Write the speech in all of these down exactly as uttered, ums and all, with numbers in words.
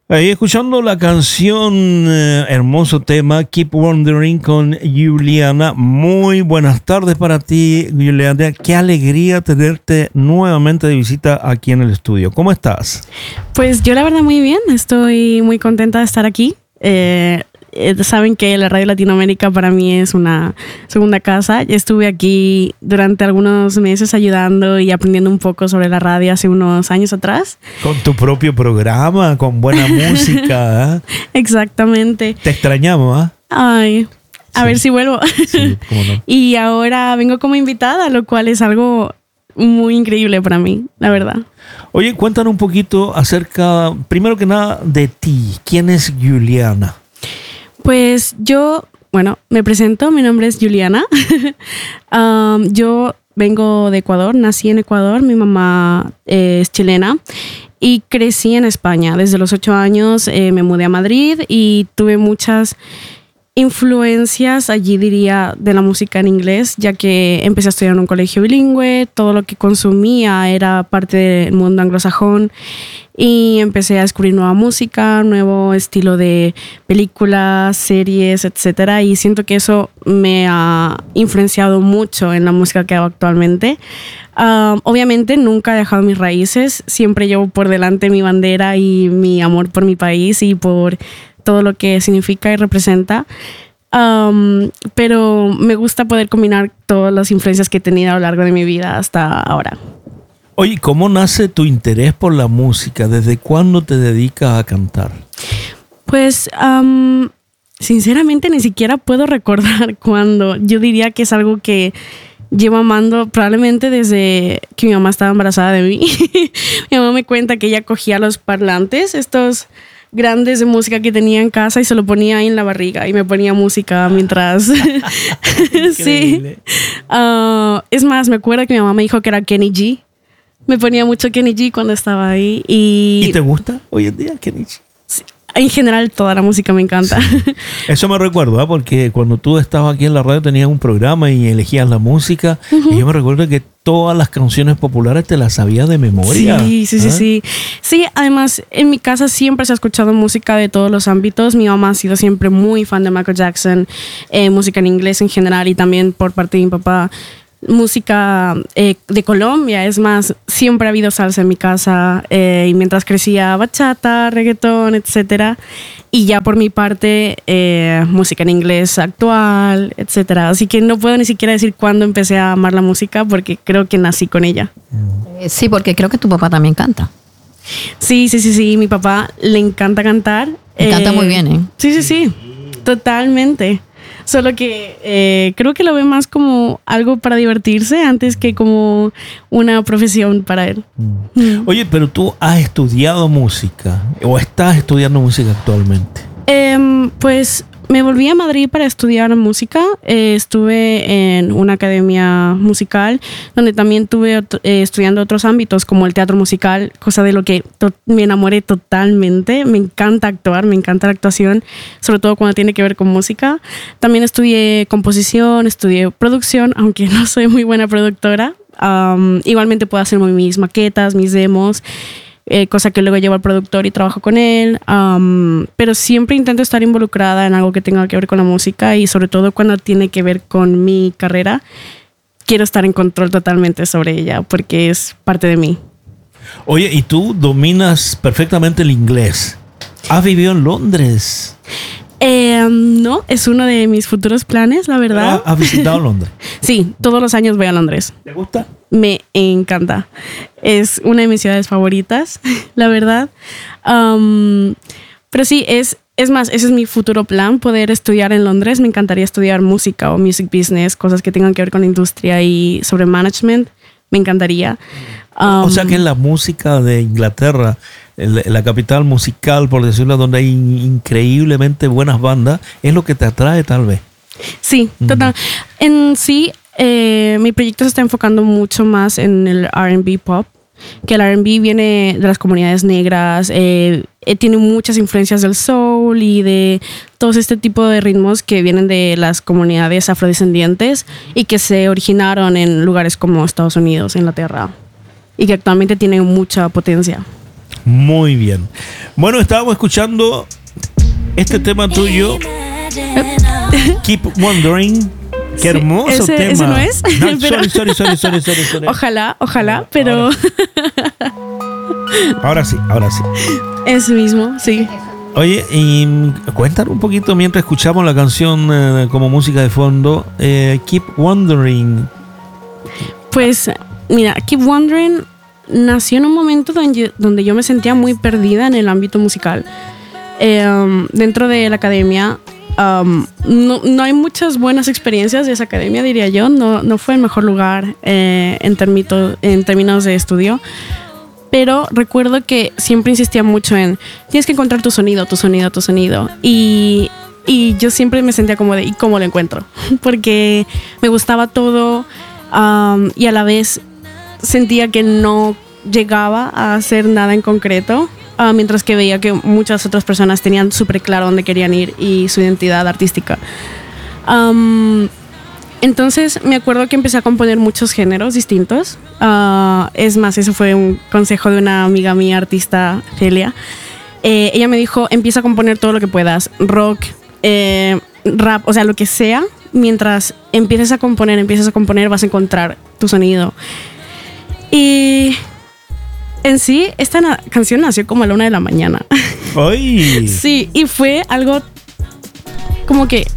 Ahí escuchando la canción, eh, hermoso tema, Keep Wondering con Juliana. Muy buenas tardes para ti, Juliana. Qué alegría tenerte nuevamente de visita aquí en el estudio. ¿Cómo estás? Pues yo la verdad muy bien, estoy muy contenta de estar aquí. Eh, eh, saben que la Radio Latinoamérica para mí es una segunda casa. Estuve aquí durante algunos meses ayudando y aprendiendo un poco sobre la radio hace unos años atrás. Con tu propio programa, con buena música. ¿eh? Exactamente. Te extrañamos, ¿ah? ¿eh? Ay, a sí. ver si vuelvo. Sí, cómo no. Y ahora vengo como invitada, lo cual es algo muy increíble para mí, la verdad. Oye, cuéntanos un poquito acerca, primero que nada, de ti. ¿Quién es Juliana? Pues yo, bueno, me presento, mi nombre es Juliana. um, yo vengo de Ecuador, nací en Ecuador, mi mamá eh, es chilena y crecí en España. Desde los ocho años eh, me mudé a Madrid y tuve muchas influencias, allí diría, de la música en inglés, ya que empecé a estudiar en un colegio bilingüe, todo lo que consumía era parte del mundo anglosajón y empecé a descubrir nueva música, nuevo estilo de películas, series, etcétera, y siento que eso me ha influenciado mucho en la música que hago actualmente. Um, obviamente nunca he dejado mis raíces, siempre llevo por delante mi bandera y mi amor por mi país y por todo lo que significa y representa, um, pero me gusta poder combinar todas las influencias que he tenido a lo largo de mi vida hasta ahora. Oye, ¿cómo nace tu interés por la música? ¿Desde cuándo te dedicas a cantar? Pues, um, sinceramente, ni siquiera puedo recordar cuándo. Yo diría que es algo que llevo amando probablemente desde que mi mamá estaba embarazada de mí. Mi mamá me cuenta que ella cogía los parlantes, estos grandes de música que tenía en casa y se lo ponía ahí en la barriga y me ponía música mientras sí. Uh, es más, me acuerdo que mi mamá me dijo que era Kenny G. Me ponía mucho Kenny G cuando estaba ahí y... ¿Y te gusta hoy en día Kenny G? Sí, en general toda la música me encanta. Sí. Eso me recuerdo, ¿eh? Porque cuando tú estabas aquí en la radio tenías un programa y elegías la música, uh-huh. Y yo me recuerdo que todas las canciones populares te las sabías de memoria. Sí, sí, sí, ¿eh? sí. Sí, además en mi casa siempre se ha escuchado música de todos los ámbitos. Mi mamá ha sido siempre muy fan de Michael Jackson, eh, música en inglés en general y también por parte de mi papá música eh, de Colombia. Es más, siempre ha habido salsa en mi casa eh, y mientras crecía bachata, reggaetón, etcétera. Y ya por mi parte eh, música en inglés actual, etcétera. Así que no puedo ni siquiera decir cuándo empecé a amar la música porque creo que nací con ella. Eh, sí, porque creo que tu papá también canta. Sí, sí, sí, sí. Mi papá le encanta cantar. Eh, canta muy bien, ¿eh? Sí, sí, sí. Totalmente. Solo que eh, creo que lo ve más como algo para divertirse antes que como una profesión para él. Mm. Mm. Oye, pero tú has estudiado música o estás estudiando música actualmente. Eh, pues me volví a Madrid para estudiar música. Eh, estuve en una academia musical donde también estuve eh, estudiando otros ámbitos como el teatro musical, cosa de lo que to- me enamoré totalmente. Me encanta actuar, me encanta la actuación, sobre todo cuando tiene que ver con música. También estudié composición, estudié producción, aunque no soy muy buena productora. Um, igualmente puedo hacer mis maquetas, mis demos. Eh, cosa que luego llevo al productor y trabajo con él, um, pero siempre intento estar involucrada en algo que tenga que ver con la música y sobre todo cuando tiene que ver con mi carrera, quiero estar en control totalmente sobre ella porque es parte de mí. Oye, y tú dominas perfectamente el inglés. ¿Has vivido en Londres? Eh, no, es uno de mis futuros planes, la verdad. ¿Has visitado Londres? Sí, todos los años voy a Londres. ¿Te gusta? Me encanta. Es una de mis ciudades favoritas, la verdad. Um, pero sí, es, es más, ese es mi futuro plan, poder estudiar en Londres. Me encantaría estudiar música o music business, cosas que tengan que ver con la industria y sobre management. Me encantaría. Um, o sea que la música de Inglaterra, el, la capital musical, por decirlo, donde hay increíblemente buenas bandas, es lo que te atrae tal vez. Sí, total. Uh-huh. En sí, eh, mi proyecto se está enfocando mucho más en el R and B pop, que el R and B viene de las comunidades negras, eh, eh, tiene muchas influencias del soul y de todo este tipo de ritmos que vienen de las comunidades afrodescendientes y que se originaron en lugares como Estados Unidos, Inglaterra, y que actualmente tienen mucha potencia. Muy bien. Bueno, estábamos escuchando este tema tuyo, Keep Wondering. Qué hermoso sí, ese, tema. ¿Ese no es? No, Pero, sorry, sorry, sorry, sorry, sorry, sorry. Ojalá, ojalá, No, pero... Ahora sí, ahora sí. Ese mismo, sí. Oye, y cuéntanos un poquito mientras escuchamos la canción eh, como música de fondo, eh, Keep Wondering. Pues, mira, Keep Wondering nació en un momento donde, donde yo me sentía muy perdida en el ámbito musical. Eh, um, dentro de la academia, um, no, no hay muchas buenas experiencias de esa academia, diría yo. No, no fue el mejor lugar eh, en, termito, en términos de estudio. Pero recuerdo que siempre insistía mucho en tienes que encontrar tu sonido, tu sonido, tu sonido. Y, y yo siempre me sentía como de ¿y cómo lo encuentro? Porque me gustaba todo um, y a la vez sentía que no llegaba a hacer nada en concreto, uh, mientras que veía que muchas otras personas tenían súper claro dónde querían ir y su identidad artística. Um, Entonces me acuerdo que empecé a componer muchos géneros distintos. Uh, es más, eso fue un consejo de una amiga mía, artista, Celia. Eh, ella me dijo, empieza a componer todo lo que puedas, rock, eh, rap, o sea, lo que sea. Mientras empieces a componer, empieces a componer, vas a encontrar tu sonido. Y en sí, esta na- canción nació como a la una de la mañana. ¡Ay! Sí, y fue algo como que...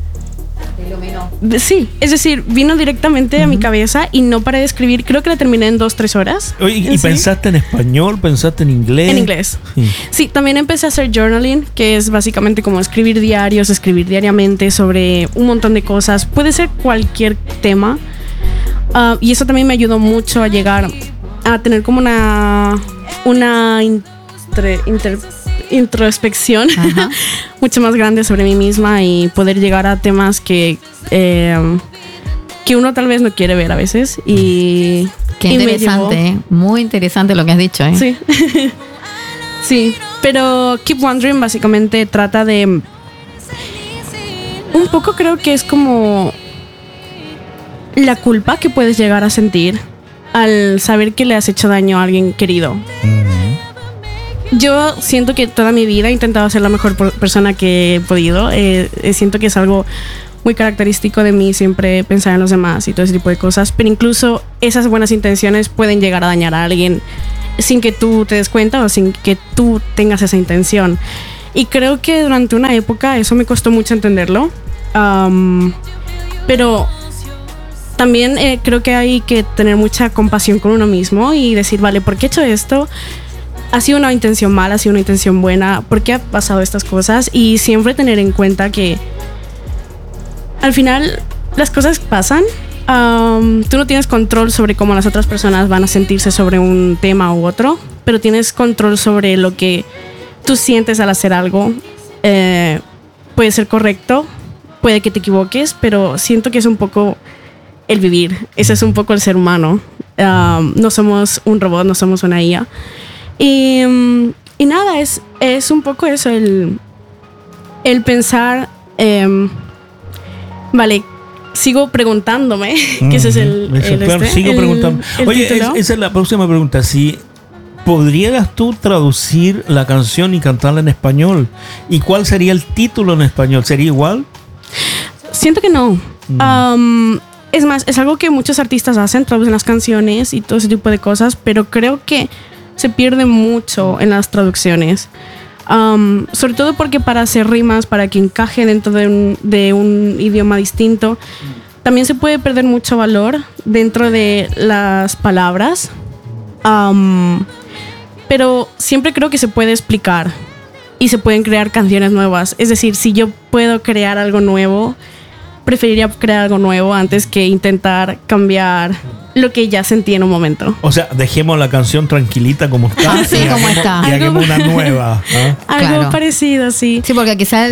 Sí, es decir, vino directamente uh-huh. a mi cabeza y no paré de escribir. Creo que la terminé en dos, tres horas. Oye, ¿y sí? pensaste en español? ¿Pensaste en inglés? En inglés. Sí. Sí, también empecé a hacer journaling, que es básicamente como escribir diarios, escribir diariamente sobre un montón de cosas. Puede ser cualquier tema. Uh, y eso también me ayudó mucho a llegar a tener como una, una intre, inter, introspección mucho más grande sobre mí misma y poder llegar a temas que, eh, que uno tal vez no quiere ver a veces. Y, Qué y interesante, me llevó, muy interesante lo que has dicho, ¿eh? Sí. Sí, pero Keep Wondering básicamente trata de... Un poco creo que es como la culpa que puedes llegar a sentir al saber que le has hecho daño a alguien querido. Mm-hmm. Yo siento que toda mi vida he intentado ser la mejor persona que he podido. Eh, siento que es algo muy característico de mí, siempre pensar en los demás y todo ese tipo de cosas. Pero incluso esas buenas intenciones pueden llegar a dañar a alguien sin que tú te des cuenta o sin que tú tengas esa intención. Y creo que durante una época eso me costó mucho entenderlo. Um, pero también eh, creo que hay que tener mucha compasión con uno mismo y decir, vale, ¿por qué he hecho esto? ¿Ha sido una intención mala? ¿Ha sido una intención buena? ¿Por qué ha pasado estas cosas? Y siempre tener en cuenta que al final las cosas pasan. Um, tú no tienes control sobre cómo las otras personas van a sentirse sobre un tema u otro, pero tienes control sobre lo que tú sientes al hacer algo. Eh, puede ser correcto, puede que te equivoques, pero siento que es un poco el vivir. Ese es un poco el ser humano. Um, no somos un robot, no somos una I A. Y, y nada, es, es un poco eso, el, el pensar, eh, vale, sigo preguntándome, mm-hmm. que ese es el, eso, el, claro, este, sigo el, preguntando. el Oye, es, esa es la próxima pregunta. Si ¿podrías tú traducir la canción y cantarla en español? ¿Y cuál sería el título en español? ¿Sería igual? Siento que no. Mm. Um, es más, es algo que muchos artistas hacen, traducen las canciones y todo ese tipo de cosas, pero creo que se pierde mucho en las traducciones. Um, sobre todo porque para hacer rimas, para que encaje dentro de un, de un idioma distinto, también se puede perder mucho valor dentro de las palabras. Um, pero siempre creo que se puede explicar y se pueden crear canciones nuevas. Es decir, si yo puedo crear algo nuevo, preferiría crear algo nuevo antes que intentar cambiar lo que ya sentí en un momento. O sea, dejemos la canción tranquilita como está. Así y como hagamos, está. Y hagamos una nueva. ¿eh? Algo Claro. parecido, sí. Sí, porque quizás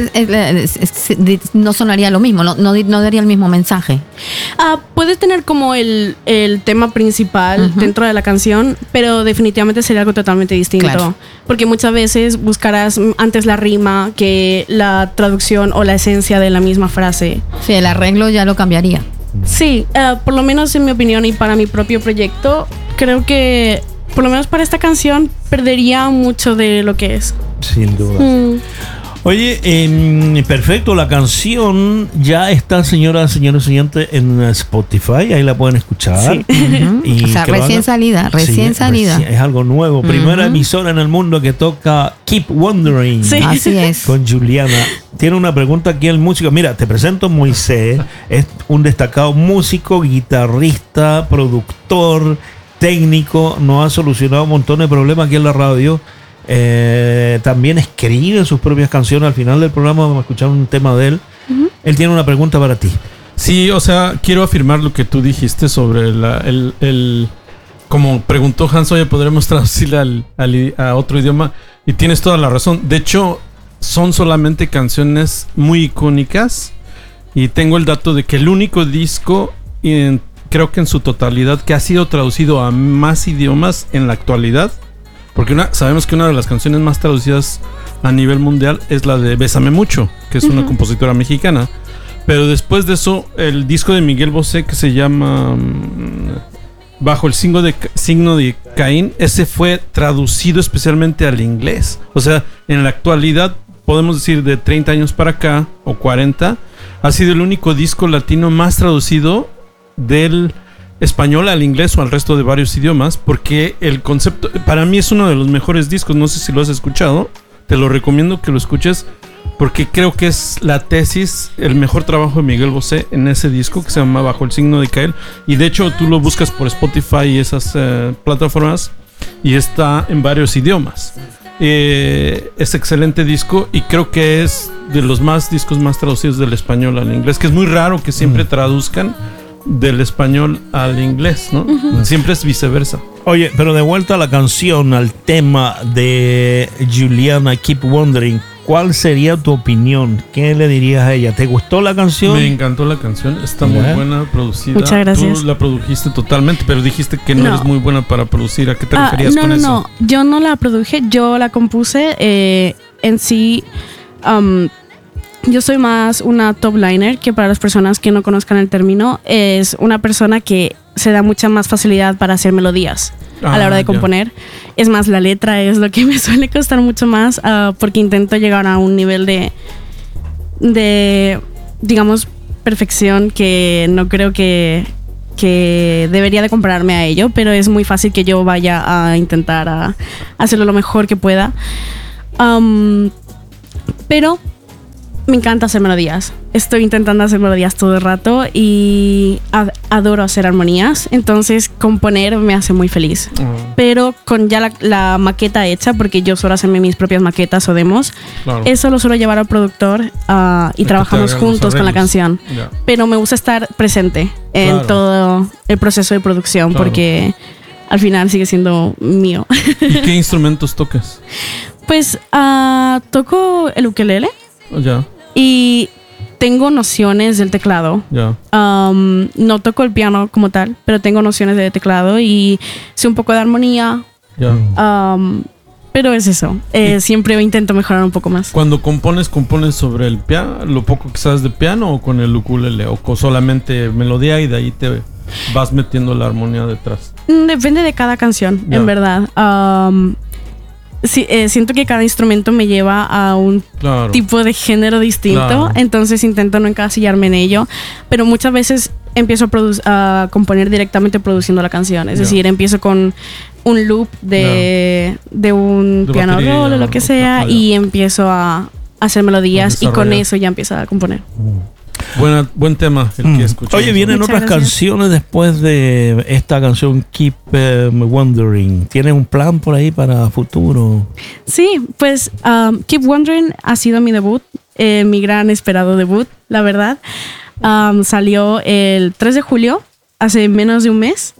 no sonaría lo mismo, no, no, no daría el mismo mensaje. Uh, puede tener como el, el tema principal uh-huh. dentro de la canción, pero definitivamente sería algo totalmente distinto. Claro. Porque muchas veces buscarás antes la rima que la traducción o la esencia de la misma frase. Sí, el arreglo ya lo cambiaría. Sí, uh, por lo menos en mi opinión y para mi propio proyecto, creo que por lo menos para esta canción, perdería mucho de lo que es. Sin duda. Mm. Oye, eh, perfecto, la canción ya está, señoras, señores oyentes, en Spotify, ahí la pueden escuchar. Sí. Uh-huh. Y o sea, que lo recién hagan- salida, recién Sí, salida. recién- es algo nuevo. Primera Ujú. emisora en el mundo que toca Keep Wondering. Sí. Así es. Con Juliana. Tiene una pregunta aquí el músico. Mira, te presento Moisés. Es un destacado músico, guitarrista, productor, técnico. Nos ha solucionado un montón de problemas aquí en la radio. Eh, también escribe sus propias canciones. Al final del programa vamos a escuchar un tema de él. Ujú. Él tiene una pregunta para ti. Sí, o sea, quiero afirmar lo que tú dijiste sobre la, el, el... Como preguntó Hans, oye, ¿podremos traducirla al, al- a otro idioma? Y tienes toda la razón. De hecho, son solamente canciones muy icónicas. Y tengo el dato de que el único disco, en- creo que en su totalidad, que ha sido traducido a más idiomas en la actualidad. Porque una, sabemos que una de las canciones más traducidas a nivel mundial es la de Bésame Mucho, que es una Ujú. compositora mexicana. Pero después de eso, el disco de Miguel Bosé que se llama mm, Bajo el signo de, signo de Caín, ese fue traducido especialmente al inglés. O sea, en la actualidad, podemos decir de treinta años para acá, o cuarenta, ha sido el único disco latino más traducido del español al inglés o al resto de varios idiomas, porque el concepto, para mí es uno de los mejores discos, no sé si lo has escuchado, te lo recomiendo que lo escuches, porque creo que es la tesis, el mejor trabajo de Miguel Bosé en ese disco que se llama Bajo el signo de Caín, y de hecho tú lo buscas por Spotify y esas eh, plataformas, y está en varios idiomas. Eh, es excelente disco y creo que es de los más discos más traducidos del español al inglés, que es muy raro que siempre Mm. traduzcan del español al inglés, ¿no? Siempre es viceversa. Oye, pero de vuelta a la canción, al tema de Juliana, Keep Wondering, ¿cuál sería tu opinión? ¿Qué le dirías a ella? ¿Te gustó la canción? Me encantó la canción, está Ya. muy buena, producida. Muchas gracias. Tú la produjiste totalmente, pero dijiste que no, No. eres muy buena para producir. ¿A qué te Ah, referías no, con no, eso? no. Yo no la produje, yo la compuse. eh, en sí, um, yo soy más una top liner, que para las personas que no conozcan el término, es una persona que se da mucha más facilidad para hacer melodías a la hora Ah, de ya. componer. Es más, la letra es lo que me suele costar mucho más, ah, porque intento llegar a un nivel de, de, digamos, perfección que no creo que, que debería de compararme a ello, pero es muy fácil que yo vaya a intentar a hacerlo lo mejor que pueda. Um, pero me encanta hacer melodías. Estoy intentando hacer melodías todo el rato y ad- adoro hacer armonías. Entonces componer me hace muy feliz. Ah, Pero con ya la, la maqueta hecha, porque yo suelo hacerme mis propias maquetas o demos, claro. eso lo suelo llevar al productor ah, y Que te trabajamos haga los juntos con la arreglos. canción. Ya. Pero me gusta estar presente en Claro. todo el proceso de producción, Claro. porque al final sigue siendo mío. ¿Y qué instrumentos tocas? Pues ah, toco el ukelele Oh, ya, y tengo nociones del teclado. ya. Um, no toco el piano como tal, pero tengo nociones de teclado y sé un poco de armonía. Ya. um, pero es eso. Eh, siempre intento mejorar un poco más. Cuando compones, ¿compones sobre el piano, lo poco que sabes de piano o con el ukulele? ¿O con solamente melodía y de ahí te vas metiendo la armonía detrás? Mm, Depende de cada canción, Ya. en verdad. Um, sí, eh, siento que cada instrumento me lleva a un Claro. tipo de género distinto, Claro. entonces intento no encasillarme en ello, pero muchas veces empiezo a, produ- a componer directamente produciendo la canción, es Ya. decir, empiezo con un loop de, de un De piano batería, roll o lo que o- sea ah, ya. y empiezo a hacer melodías A y con desarrollar. eso ya empiezo a componer. Buena, buen tema el Mm. que escuchamos. Oye, vienen Muchas otras gracias. canciones después de esta canción Keep um, Wondering. ¿Tienes un plan por ahí para futuro? Sí, pues um, Keep Wondering ha sido mi debut, eh, mi gran esperado debut, la verdad. Um, salió el tres de julio, hace menos de un mes,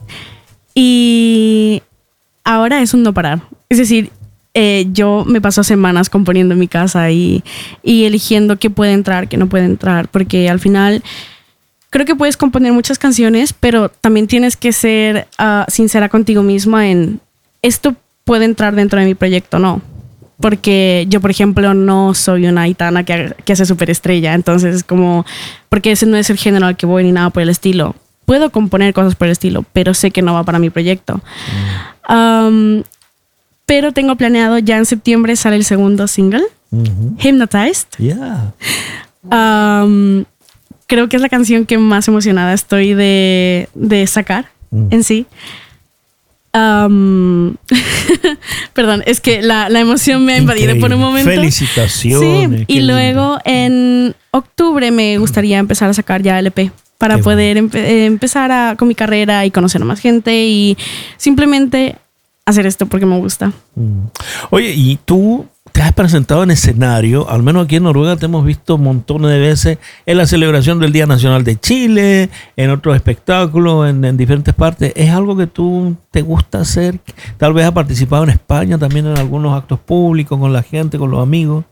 y ahora es un no parar. Es decir, eh, yo me paso semanas componiendo en mi casa y, y eligiendo qué puede entrar, qué no puede entrar, porque al final creo que puedes componer muchas canciones, pero también tienes que ser ah, sincera contigo misma en esto puede entrar dentro de mi proyecto o no. Porque yo, por ejemplo, no soy una gitana que, que hace superestrella, entonces como, porque ese no es el género al que voy ni nada por el estilo. puedo componer cosas por el estilo, pero sé que no va para mi proyecto. Mm. Um, pero tengo planeado, ya en septiembre sale el segundo single, mm-hmm. Hypnotized. Yeah. Um, creo que es la canción que más emocionada estoy de, de sacar mm. en sí. Um, perdón, es que la, la emoción me ha invadido por un momento. Felicitaciones. Sí, y luego en octubre me gustaría empezar a sacar ya L P para qué poder empe- empezar a, con mi carrera y conocer a más gente y simplemente hacer esto porque me gusta. Mm. Oye, y tú te has presentado en escenario, al menos aquí en Noruega te hemos visto montones de veces en la celebración del Día Nacional de Chile, en otros espectáculos, en, en diferentes partes. ¿Es algo que tú te gusta hacer? Tal vez has participado en España también en algunos actos públicos con la gente, con los amigos.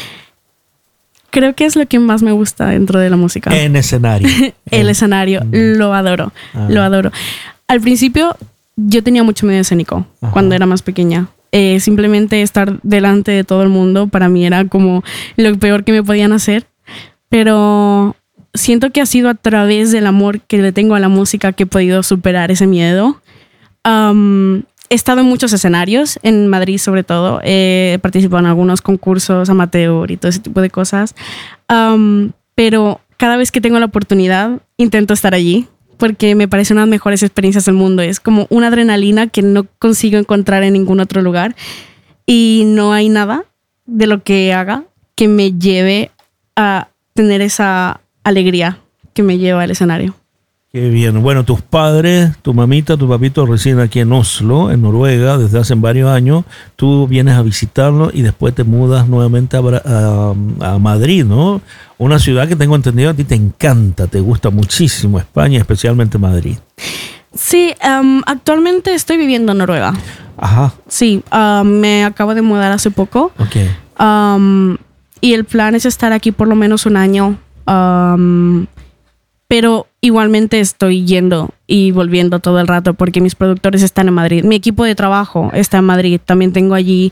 Creo que es lo que más me gusta dentro de la música. En escenario. El en, escenario, mm. lo adoro, ah. lo adoro. Al principio yo tenía mucho miedo escénico. Ajá. Cuando era más pequeña. Eh, simplemente estar delante de todo el mundo para mí era como lo peor que me podían hacer, pero siento que ha sido a través del amor que le tengo a la música que he podido superar ese miedo. Um, he estado en muchos escenarios, en Madrid sobre todo, he participado en algunos concursos amateur y todo ese tipo de cosas, um, pero cada vez que tengo la oportunidad intento estar allí, porque me parece una de las mejores experiencias del mundo. Es como una adrenalina que no consigo encontrar en ningún otro lugar y no hay nada de lo que haga que me lleve a tener esa alegría que me lleva al escenario. Qué bien. Bueno, tus padres, tu mamita, tu papito residen aquí en Oslo, en Noruega, desde hace varios años. Tú vienes a visitarlos y después te mudas nuevamente a, a, a Madrid, ¿no? Una ciudad que tengo entendido a ti te encanta, te gusta muchísimo España, especialmente Madrid. Sí, um, actualmente estoy viviendo en Noruega. Ajá. Sí, um, me acabo de mudar hace poco. Okay. Um, y el plan es estar aquí por lo menos un año. Um, pero igualmente estoy yendo y volviendo todo el rato porque mis productores están en Madrid. Mi equipo de trabajo está en Madrid. También tengo allí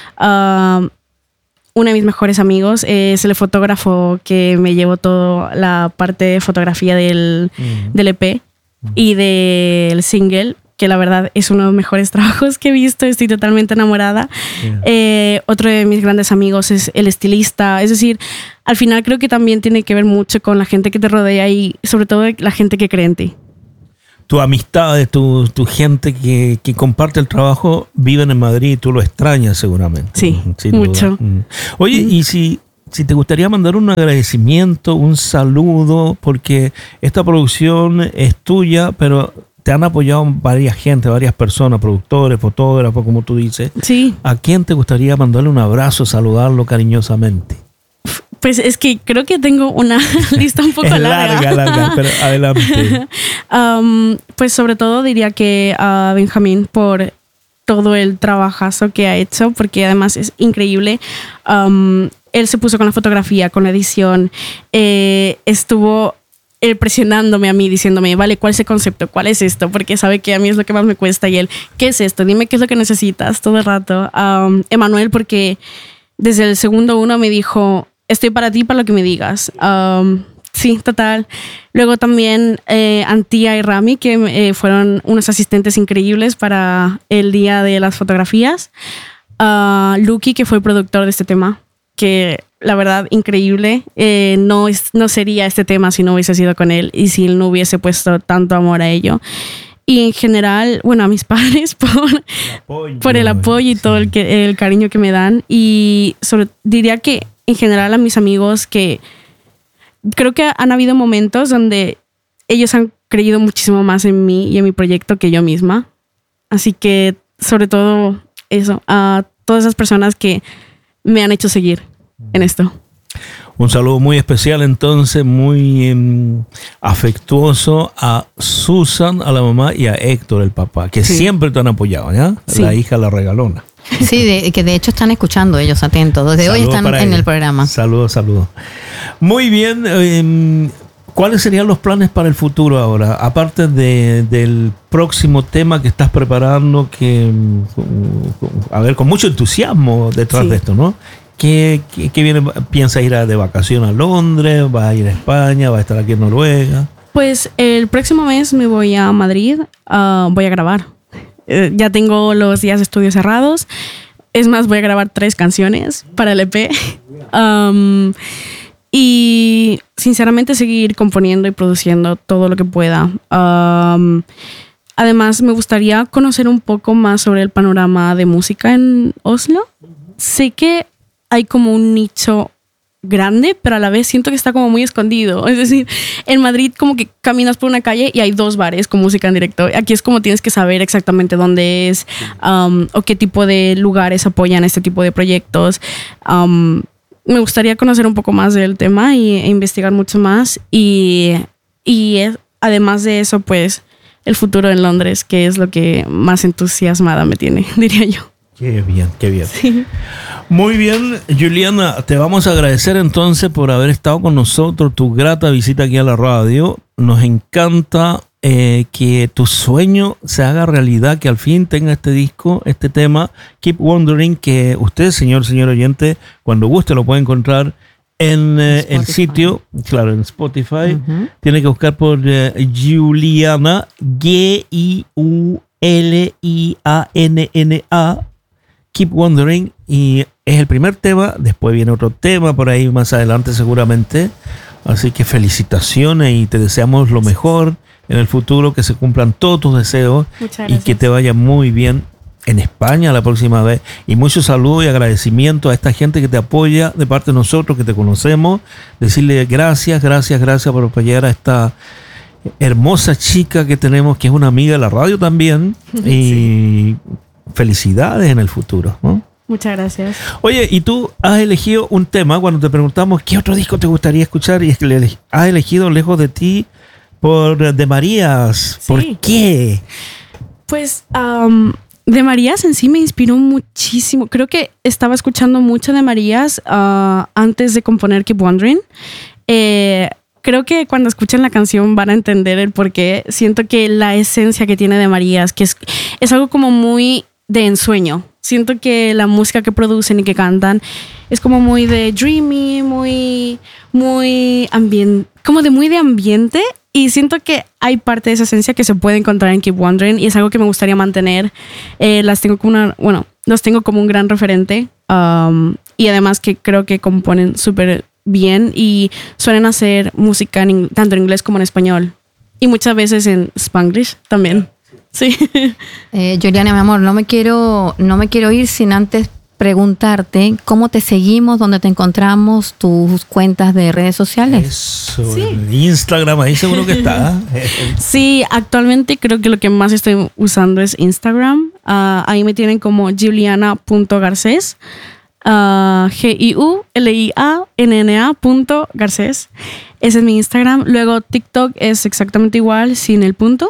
uh, uno de mis mejores amigos. Es el fotógrafo que me llevó toda la parte de fotografía del, mm. del E P mm. y del single, que la verdad es uno de los mejores trabajos que he visto. Estoy totalmente enamorada. Yeah. Eh, otro de mis grandes amigos es el estilista. Es decir, al final creo que también tiene que ver mucho con la gente que te rodea y sobre todo la gente que cree en ti. Tu amistad, tu, tu gente que, que comparte el trabajo viven en Madrid y tú lo extrañas seguramente. Sí, mucho. Duda. Oye, mm. y si... Si te gustaría mandar un agradecimiento, un saludo, porque esta producción es tuya, pero te han apoyado varias gente, varias personas, productores, fotógrafos, como tú dices. Sí. ¿A quién te gustaría mandarle un abrazo, saludarlo cariñosamente? Pues es que creo que tengo una lista un poco es larga. larga, larga, pero adelante. um, pues sobre todo diría que a Benjamín por todo el trabajazo que ha hecho, porque además es increíble. Um, él se puso con la fotografía, con la edición, eh, estuvo él presionándome a mí, diciéndome, vale, ¿cuál es el concepto? ¿Cuál es esto? Porque sabe que a mí es lo que más me cuesta. Y él, ¿qué es esto? Dime qué es lo que necesitas todo el rato. Um, Emanuel, porque desde el segundo uno me dijo, estoy para ti, para lo que me digas. Um, sí, total. Luego también eh, Antía y Rami, que eh, fueron unos asistentes increíbles para el día de las fotografías. Uh, Lucky, que fue el productor de este tema, que la verdad, increíble. Eh, no, es, no sería este tema si no hubiese sido con él y si él no hubiese puesto tanto amor a ello. Y en general, bueno, a mis padres por el apoyo, por el apoyo y sí. todo el, que, el cariño que me dan. Y sobre, diría que en general a mis amigos que creo que han habido momentos donde ellos han creído muchísimo más en mí y en mi proyecto que yo misma. Así que sobre todo eso, a todas esas personas que me han hecho seguir en esto. Un saludo muy especial entonces, muy um, afectuoso a Susan, a la mamá, y a Héctor, el papá, que sí. siempre te han apoyado, ¿ya? Sí. La hija, la regalona. Sí, de, que de hecho están escuchando ellos atentos. Desde saludos hoy están en ella. El programa. Saludos, saludos. Muy bien. Eh, ¿Cuáles serían los planes para el futuro ahora? Aparte de, del próximo tema que estás preparando, que, a ver, con mucho entusiasmo detrás sí. de esto, ¿no? ¿Qué, qué, qué viene? ¿Piensas ir a, de vacación a Londres? ¿Vas a ir a España? ¿Vas a estar aquí en Noruega? Pues el próximo mes me voy a Madrid, uh, voy a grabar. Eh, ya tengo los días de estudio cerrados. Es más, voy a grabar tres canciones para el E P. Um, y sinceramente seguir componiendo y produciendo todo lo que pueda. Um, además, me gustaría conocer un poco más sobre el panorama de música en Oslo. Sé que hay como un nicho grande, pero a la vez siento que está como muy escondido. Es decir, en Madrid como que caminas por una calle y hay dos bares con música en directo. Aquí es como tienes que saber exactamente dónde es um, o qué tipo de lugares apoyan este tipo de proyectos. Um, me gustaría conocer un poco más del tema y, e investigar mucho más. Y, y es, además de eso, pues el futuro en Londres, que es lo que más entusiasmada me tiene, diría yo. Qué bien, qué bien. Sí. Muy bien, Juliana, te vamos a agradecer entonces por haber estado con nosotros, tu grata visita aquí a la radio. Nos encanta eh, que tu sueño se haga realidad, que al fin tenga este disco, este tema, Keep Wondering, que usted, señor, señor oyente, cuando guste lo puede encontrar en eh, el sitio, claro, en Spotify. Uh-huh. Tiene que buscar por eh, Juliana, G I U L I A N N A, Keep Wondering, y es el primer tema. Después viene otro tema por ahí más adelante seguramente, así que felicitaciones y te deseamos lo mejor en el futuro, que se cumplan todos tus deseos y que te vaya muy bien en España la próxima vez. Y mucho saludo y agradecimiento a esta gente que te apoya de parte de nosotros, que te conocemos. Decirle gracias, gracias, gracias por apoyar a esta hermosa chica que tenemos, que es una amiga de la radio también. Y sí, felicidades en el futuro, ¿no? Muchas gracias. Oye, y tú has elegido un tema cuando te preguntamos qué otro disco te gustaría escuchar, y es que le has elegido Lejos de ti por De Marías. ¿Por sí. qué? Pues um, De Marías en sí me inspiró muchísimo. Creo que estaba escuchando mucho de Marías uh, antes de componer Keep Wondering. Eh, creo que cuando escuchen la canción van a entender el por qué. Siento que la esencia que tiene De Marías, que es, es algo como muy de ensueño. Siento que la música que producen y que cantan es como muy de dreamy, muy, muy ambiente, como de muy de ambiente. Y siento que hay parte de esa esencia que se puede encontrar en Keep Wondering, y es algo que me gustaría mantener. Eh, las tengo como una, bueno, los tengo como un gran referente. Um, y además que creo que componen súper bien y suelen hacer música en, tanto en inglés como en español. Y muchas veces en Spanglish también. Sí. Eh, Juliana, mi amor, no me quiero, no me quiero ir sin antes preguntarte cómo te seguimos, dónde te encontramos, tus cuentas de redes sociales. Eso, sí. Instagram, ahí seguro que está. Sí, actualmente creo que lo que más estoy usando es Instagram. Uh, ahí me tienen como juliana punto garcés. Uh, G I U L I A N N A punto Garcés. Ese es mi Instagram. Luego TikTok es exactamente igual, sin el punto.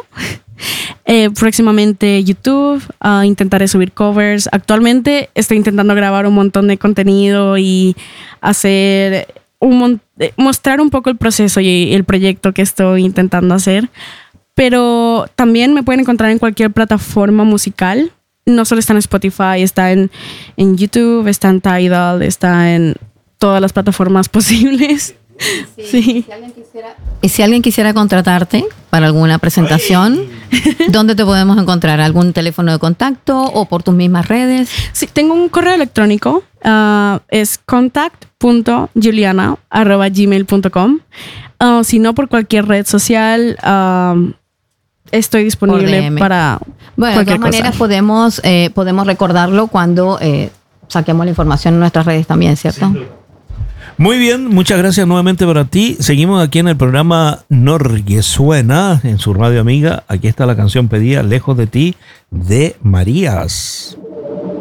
Eh, próximamente YouTube. Uh, intentaré subir covers. Actualmente estoy intentando grabar un montón de contenido y hacer un mon- mostrar un poco el proceso y el proyecto que estoy intentando hacer. Pero también me pueden encontrar en cualquier plataforma musical. No solo está en Spotify, está en, en YouTube, está en Tidal, está en todas las plataformas posibles. Sí, sí. Si alguien quisiera, y si alguien quisiera contratarte para alguna presentación, ¿dónde te podemos encontrar? ¿Algún teléfono de contacto o por tus mismas redes? Sí, tengo un correo electrónico, uh, es contact punto juliana arroba gmail punto com. Uh, si no, por cualquier red social, uh, estoy disponible para bueno, de todas maneras cosa. podemos eh, podemos recordarlo cuando eh, saquemos la información en nuestras redes también, ¿cierto? Sí. Muy bien, muchas gracias nuevamente para ti. Seguimos aquí en el programa Norge Suena, en su radio amiga. Aquí está la canción pedida, Lejos de ti, de Marías.